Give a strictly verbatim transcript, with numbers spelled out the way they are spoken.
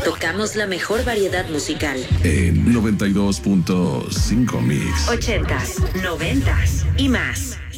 tocamos la mejor variedad musical. En noventa y dos punto cinco Mix. Ochentas, noventas y más.